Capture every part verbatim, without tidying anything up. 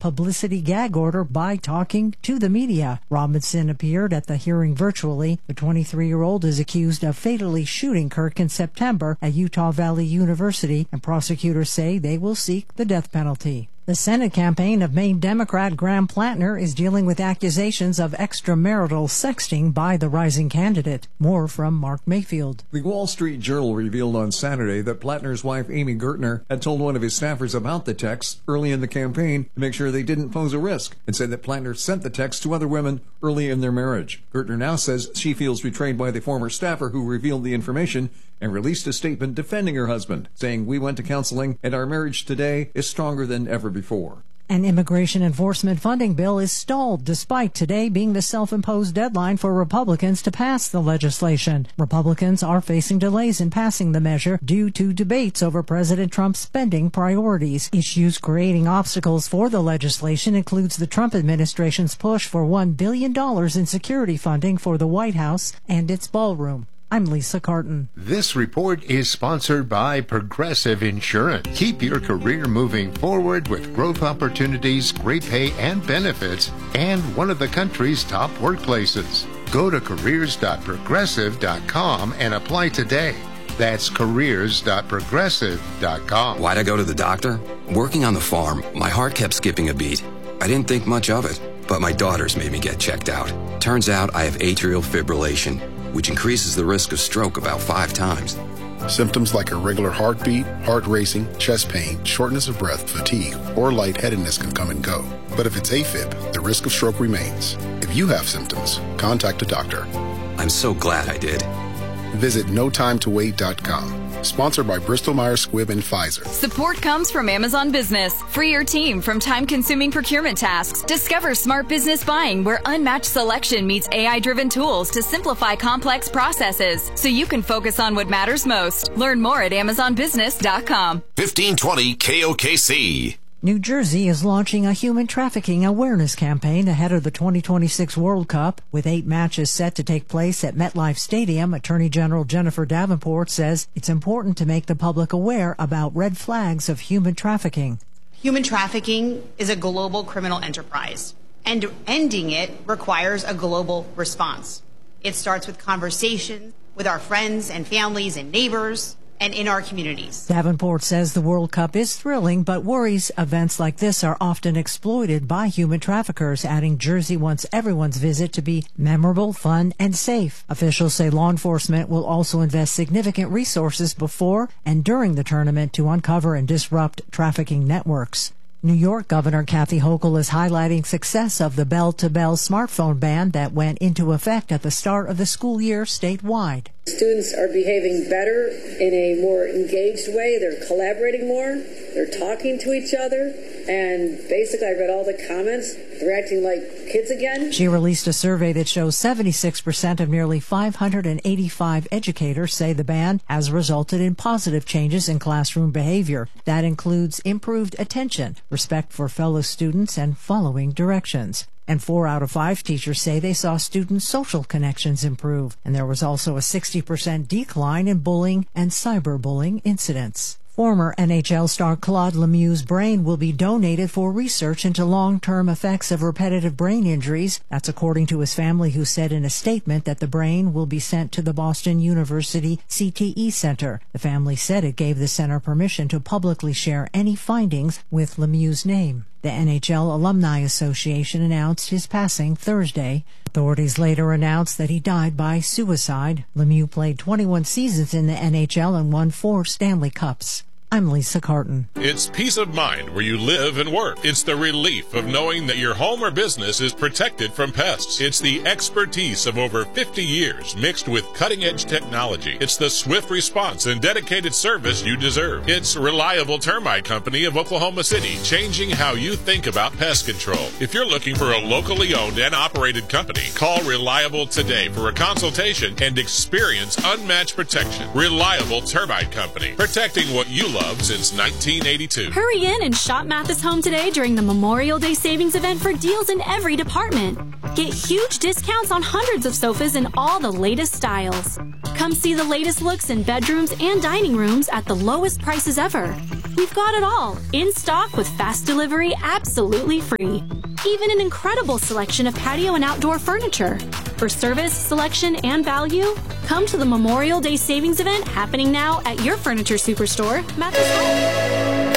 publicity gag order by talking to the media. Robinson appeared at the hearing virtually. The twenty-three-year-old is accused of fatally shooting Kirk in September at Utah Valley University, and prosecutors say they will seek the death penalty. The Senate campaign of Maine Democrat Graham Plattner is dealing with accusations of extramarital sexting by the rising candidate. More from Mark Mayfield. The Wall Street Journal revealed on Saturday that Plattner's wife, Amy Gertner, had told one of his staffers about the texts early in the campaign to make sure they didn't pose a risk, and said that Plattner sent the text to other women early in their marriage. Gertner now says she feels betrayed by the former staffer who revealed the information and released a statement defending her husband, saying, "We went to counseling, and our marriage today is stronger than ever before." An immigration enforcement funding bill is stalled despite today being the self-imposed deadline for Republicans to pass the legislation. Republicans are facing delays in passing the measure due to debates over President Trump's spending priorities. Issues creating obstacles for the legislation includes the Trump administration's push for one billion dollars in security funding for the White House and its ballroom. I'm Lisa Carton. This report is sponsored by Progressive Insurance. Keep your career moving forward with growth opportunities, great pay and benefits, and one of the country's top workplaces. Go to careers dot progressive dot com and apply today. That's careers dot progressive dot com. Why'd I go to the doctor? Working on the farm, my heart kept skipping a beat. I didn't think much of it, but my daughters made me get checked out. Turns out I have atrial fibrillation, which increases the risk of stroke about five times. Symptoms like irregular heartbeat, heart racing, chest pain, shortness of breath, fatigue, or lightheadedness can come and go. But if it's AFib, the risk of stroke remains. If you have symptoms, contact a doctor. I'm so glad I did. Visit no time to wait dot com. Sponsored by Bristol Myers Squibb and Pfizer. Support comes from Amazon Business. Free your team from time-consuming procurement tasks. Discover smart business buying where unmatched selection meets A I-driven tools to simplify complex processes so you can focus on what matters most. Learn more at amazon business dot com. fifteen twenty K O K C. New Jersey is launching a human trafficking awareness campaign ahead of the twenty twenty-six World Cup. With eight matches set to take place at MetLife Stadium, Attorney General Jennifer Davenport says it's important to make the public aware about red flags of human trafficking. Human trafficking is a global criminal enterprise, and ending it requires a global response. It starts with conversations with our friends and families and neighbors, and in our communities. Davenport says the World Cup is thrilling, but worries events like this are often exploited by human traffickers, adding Jersey wants everyone's visit to be memorable, fun, and safe. Officials say law enforcement will also invest significant resources before and during the tournament to uncover and disrupt trafficking networks. New York Governor Kathy Hochul is highlighting success of the bell-to-bell smartphone ban that went into effect at the start of the school year statewide. Students are behaving better in a more engaged way. They're collaborating more. They're talking to each other. And basically, I read all the comments. They're acting like kids again. She released a survey that shows seventy-six percent of nearly five hundred eighty-five educators say the ban has resulted in positive changes in classroom behavior. That includes improved attention, respect for fellow students, and following directions. And four out of five teachers say they saw student social connections improve. And there was also a sixty percent decline in bullying and cyberbullying incidents. Former N H L star Claude Lemieux's brain will be donated for research into long-term effects of repetitive brain injuries. That's according to his family, who said in a statement that the brain will be sent to the Boston University C T E Center. The family said it gave the center permission to publicly share any findings with Lemieux's name. The N H L Alumni Association announced his passing Thursday. Authorities later announced that he died by suicide. Lemieux played twenty-one seasons in the N H L and won four Stanley Cups. I'm Lisa Carton. It's peace of mind where you live and work. It's the relief of knowing that your home or business is protected from pests. It's the expertise of over fifty years mixed with cutting-edge technology. It's the swift response and dedicated service you deserve. It's Reliable Termite Company of Oklahoma City, changing how you think about pest control. If you're looking for a locally owned and operated company, call Reliable today for a consultation and experience unmatched protection. Reliable Termite Company, protecting what you love love since nineteen eighty-two. Hurry in and shop Mathis Home today during the Memorial Day Savings Event for deals in every department. Get huge discounts on hundreds of sofas in all the latest styles. Come see the latest looks in bedrooms and dining rooms at the lowest prices ever. We've got it all, in stock with fast delivery absolutely free. Even an incredible selection of patio and outdoor furniture. For service, selection, and value, come to the Memorial Day Savings Event happening now at your furniture superstore, Mathis Home.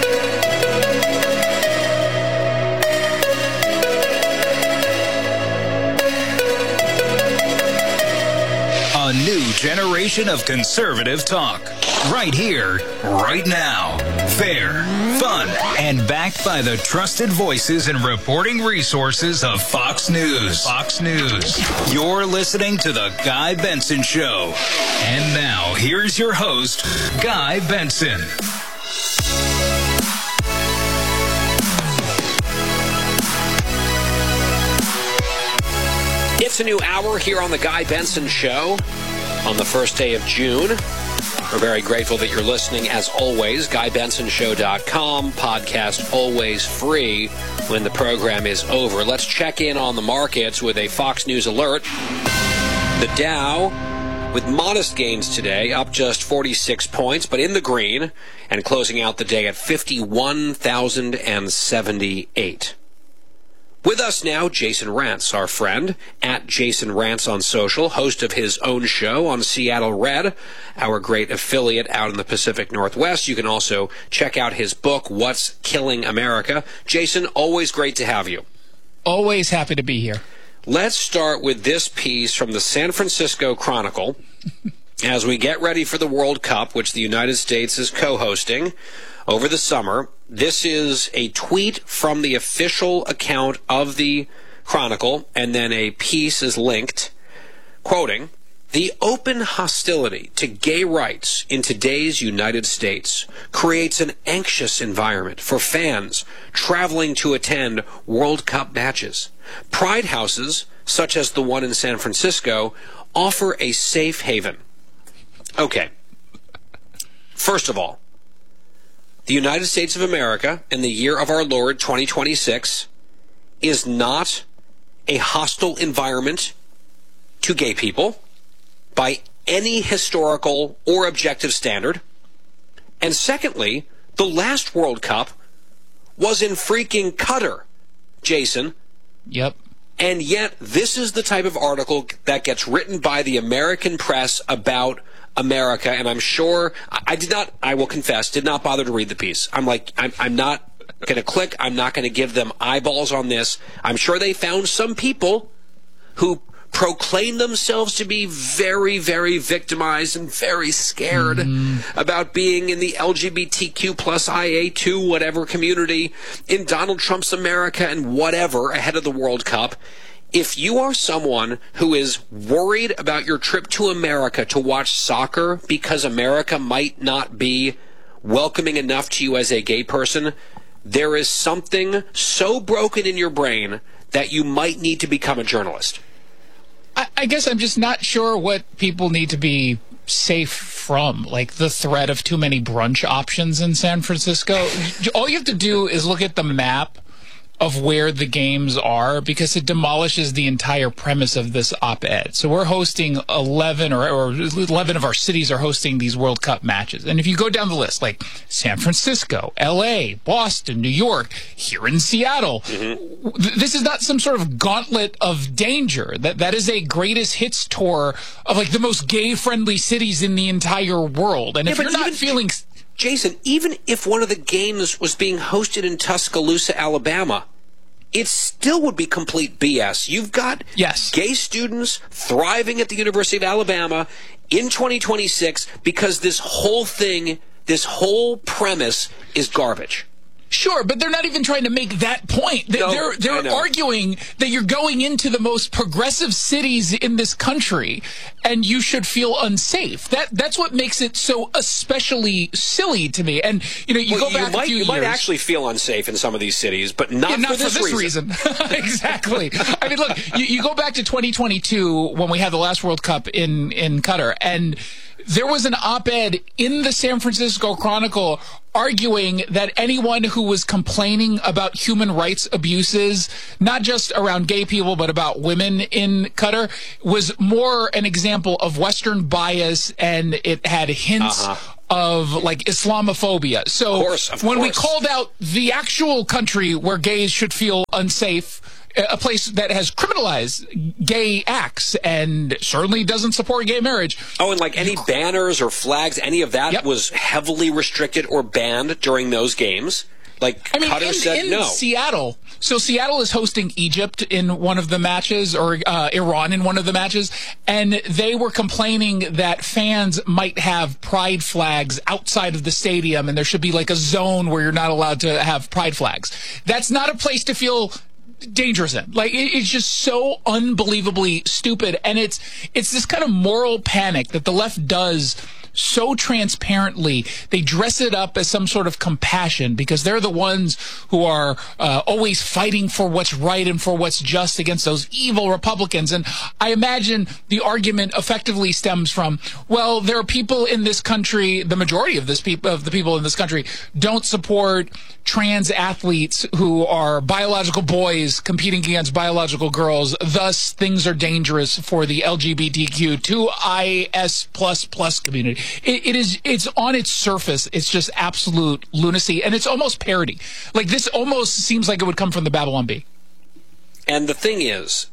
A new generation of conservative talk. Right here, right now. Fair, fun, and backed by the trusted voices and reporting resources of Fox News. Fox News. You're listening to The Guy Benson Show. And now, here's your host, Guy Benson. It's a new hour here on The Guy Benson Show on the first day of June. We're very grateful that you're listening, as always. Guy Benson Show dot com. Podcast always free when the program is over. Let's check in on the markets with a Fox News alert. The Dow, with modest gains today, up just forty-six points, but in the green, and closing out the day at fifty-one thousand seventy-eight. With us now, Jason Rantz, our friend, at Jason Rantz on social, host of his own show on Seattle Red, our great affiliate out in the Pacific Northwest. You can also check out his book, What's Killing America. Jason, always great to have you. Always happy to be here. Let's start with this piece from the San Francisco Chronicle. As we get ready for the World Cup, which the United States is co-hosting over the summer, this is a tweet from the official account of the Chronicle, and then a piece is linked, quoting, "The open hostility to gay rights in today's United States creates an anxious environment for fans traveling to attend World Cup matches. Pride houses, such as the one in San Francisco, offer a safe haven." Okay. First of all, the United States of America in the year of our Lord twenty twenty-six is not a hostile environment to gay people by any historical or objective standard. And secondly, the last World Cup was in freaking Qatar, Jason. Yep. And yet this is the type of article that gets written by the American press about America, and I'm sure I did not, I will confess, did not bother to read the piece. I'm like, I'm, I'm not going to click. I'm not going to give them eyeballs on this. I'm sure they found some people who proclaim themselves to be very, very victimized and very scared mm-hmm. about being in the L G B T Q plus I A two whatever community in Donald Trump's America and whatever ahead of the World Cup. If you are someone who is worried about your trip to America to watch soccer because America might not be welcoming enough to you as a gay person, there is something so broken in your brain that you might need to become a journalist. I, I guess I'm just not sure what people need to be safe from, like the threat of too many brunch options in San Francisco. All you have to do is look at the map of where the games are, because it demolishes the entire premise of this op-ed. So we're hosting eleven or, or eleven of our cities are hosting these World Cup matches. And if you go down the list, like San Francisco, L A, Boston, New York, here in Seattle, mm-hmm. th- this is not some sort of gauntlet of danger. That that is a greatest hits tour of like the most gay-friendly cities in the entire world. And yeah, if you're not feeling... Jason, even if one of the games was being hosted in Tuscaloosa, Alabama, it still would be complete B S. You've got yes. gay students thriving at the University of Alabama in twenty twenty-six because this whole thing, this whole premise is garbage. Sure, but they're not even trying to make that point. They're, no, they're, they're arguing that you're going into the most progressive cities in this country and you should feel unsafe. That That's what makes it so especially silly to me. And, you know, you well, go back you might, a few you years. You might actually feel unsafe in some of these cities, but not, yeah, not for this, for this reason. reason. Exactly. I mean, look, you, you go back to twenty twenty-two when we had the last World Cup in, in Qatar, and there was an op-ed in the San Francisco Chronicle arguing that anyone who was complaining about human rights abuses, not just around gay people, but about women in Qatar, was more an example of Western bias, and it had hints uh-huh. of like Islamophobia. So of course, of when course. we called out the actual country where gays should feel unsafe, a place that has criminalized gay acts and certainly doesn't support gay marriage. Oh, and like any banners or flags, any of that yep. was heavily restricted or banned during those games. Like I mean, Qatar in, said in no. Seattle. So Seattle is hosting Egypt in one of the matches, or uh, Iran in one of the matches, and they were complaining that fans might have pride flags outside of the stadium, and there should be like a zone where you're not allowed to have pride flags. That's not a place to feel dangerous in. Like, it, it's just so unbelievably stupid, and it's it's this kind of moral panic that the left does so transparently. They dress it up as some sort of compassion because they're the ones who are uh, always fighting for what's right and for what's just against those evil Republicans. And I imagine the argument effectively stems from, well, there are people in this country, the majority of this people of the people in this country don't support trans athletes who are biological boys competing against biological girls. Thus, things are dangerous for the L G B T Q two I S plus plus community. It, it is, it's on its surface, it's just absolute lunacy, and it's almost parody. Like, this almost seems like it would come from the Babylon Bee. And the thing is,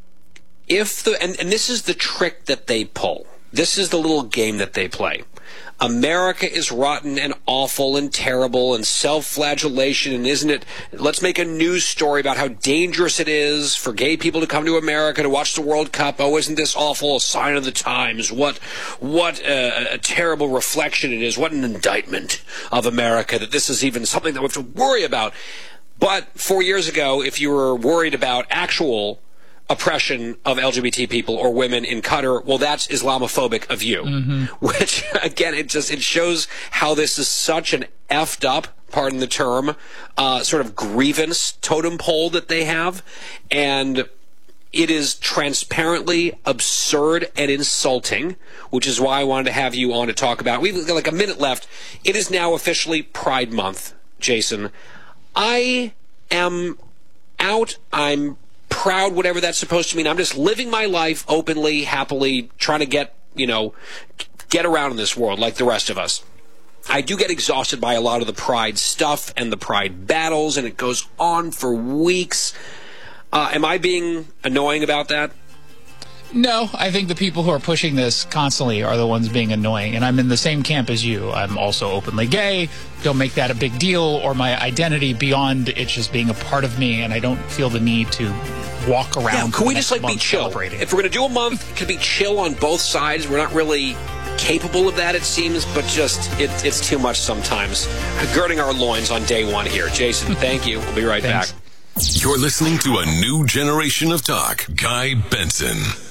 if the, and, and this is the trick that they pull. This is the little game that they play. America is rotten and awful and terrible and self-flagellation, and isn't it? Let's make a news story about how dangerous it is for gay people to come to America to watch the World Cup. Oh, isn't this awful? A sign of the times. What, what a, a terrible reflection it is. What an indictment of America that this is even something that we have to worry about. But four years ago, if you were worried about actual oppression of L G B T people or women in Qatar, well, that's Islamophobic of you. Mm-hmm. Which, again, it just it shows how this is such an effed up, pardon the term, uh, sort of grievance totem pole that they have. And it is transparently absurd and insulting, which is why I wanted to have you on to talk about. We've got like a minute left. It is now officially Pride Month, Jason. I am out. I'm proud, whatever that's supposed to mean. I'm just living my life openly, happily, trying to get, you know, get around in this world like the rest of us. I do get exhausted by a lot of the pride stuff and the pride battles, and it goes on for weeks. Uh, am I being annoying about that? No, I think the people who are pushing this constantly are the ones being annoying, and I'm in the same camp as you. I'm also openly gay. Don't make that a big deal or my identity beyond it's just being a part of me, and I don't feel the need to walk around. Yeah, can we just like be chill? If we're going to do a month, it could be chill on both sides. We're not really capable of that, it seems, but just it, it's too much sometimes. Girding our loins on day one here. Jason, thank you. We'll be right Thanks. back. You're listening to a new generation of talk. Guy Benson.